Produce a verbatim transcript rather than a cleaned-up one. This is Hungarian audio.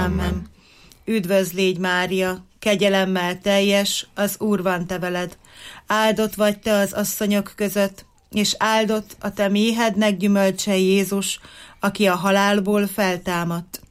Amen. Üdvözl légy, Mária, kegyelemmel teljes, az Úr van te veled. Áldott vagy te az asszonyok között, és áldott a te méhednek gyümölcse Jézus, aki a halálból feltámadt.